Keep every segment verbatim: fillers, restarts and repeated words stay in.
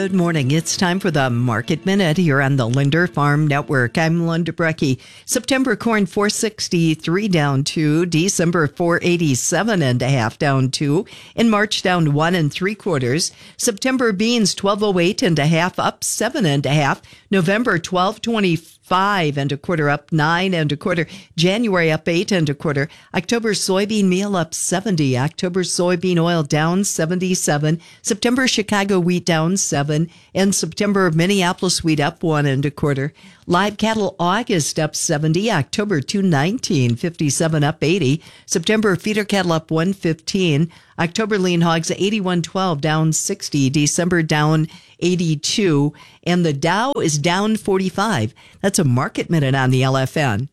Good morning. It's time for the Market Minute here on the Linder Farm Network. I'm Linda Brecky. September corn four sixty-three down two, December four eighty-seven and a half down two, in March down one and three quarters. September beans twelve oh eight and a half up seven and a half. November twelve twenty-five and a quarter up nine and a quarter. January up eight and a quarter. October soybean meal up seventy. October soybean oil down seventy-seven. September Chicago wheat down seven. And September Minneapolis wheat up one and a quarter. Live cattle August up seventy. October two nineteen, fifty-seven up eighty. September feeder cattle up one fifteen. October lean hogs eighty-one twelve down sixty. December down eighty-two. And the Dow is down forty-five. That's a market minute on the L F N.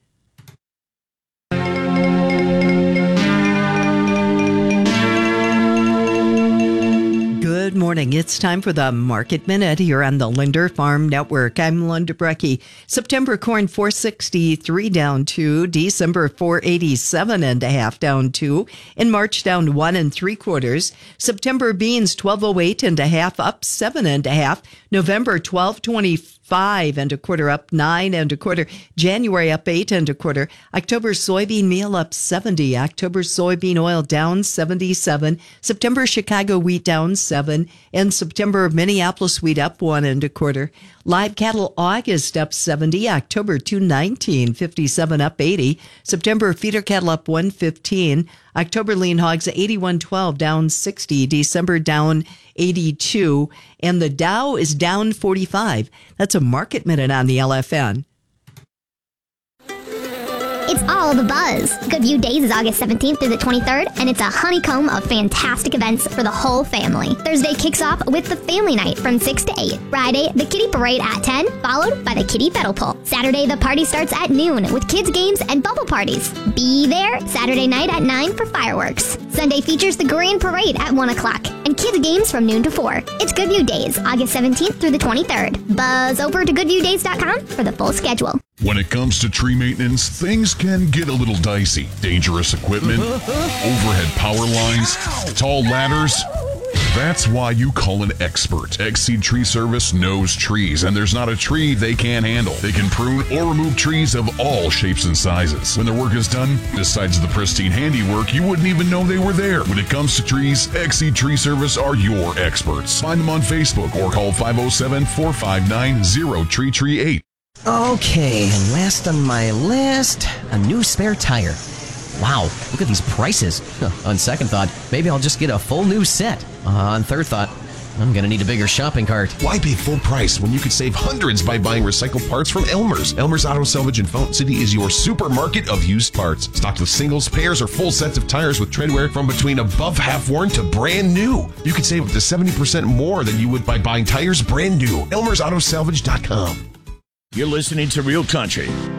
Good morning. It's time for the Market Minute here on the Linder Farm Network. I'm Linda Brecky. September corn four sixty-three down two, December four eighty-seven and a half down two, in March down one and three quarters. September beans twelve oh eight and a half up seven and a half. November twelve twenty-five and a quarter up nine and a quarter. January up eight and a quarter. October soybean meal up seventy. October soybean oil down seventy-seven. September Chicago wheat down seven. And September Minneapolis wheat up one and a quarter. Live cattle August up seventy. October two nineteen, fifty-seven up eighty. September feeder cattle up one fifteen. October lean hogs eighty-one twelve down sixty. December down eighty-two. And the Dow is down forty-five. That's a market minute on the L F N. It's all the buzz. Goodview Days is August seventeenth through the twenty-third, and it's a honeycomb of fantastic events for the whole family. Thursday kicks off with the family night from six to eight. Friday, the kiddie parade at ten, followed by the kiddie pedal pull. Saturday, the party starts at noon with kids games and bubble parties. Be there Saturday night at nine for fireworks. Sunday features the grand parade at one o'clock and kids games from noon to four. It's Goodview Days, August seventeenth through the twenty-third. Buzz over to goodview days dot com for the full schedule. When it comes to tree maintenance, things can get a little dicey. Dangerous equipment, overhead power lines, tall ladders. That's why you call an expert. Exceed Tree Service knows trees, and there's not a tree they can't handle. They can prune or remove trees of all shapes and sizes. When their work is done, besides the pristine handiwork, you wouldn't even know they were there. When it comes to trees, Exceed Tree Service are your experts. Find them on Facebook or call five oh seven, four five nine, oh three three eight. Okay, and last on my list, a new spare tire. Wow, look at these prices. On second thought, maybe I'll just get a full new set. Uh, on third thought, I'm gonna need a bigger shopping cart. Why pay full price when you could save hundreds by buying recycled parts from Elmer's? Elmer's Auto Salvage in Fountain City is your supermarket of used parts. Stocked with singles, pairs, or full sets of tires with tread wear from between above half worn to brand new. You can save up to seventy percent more than you would by buying tires brand new. Elmers Auto Salvage dot com. You're listening to Real Country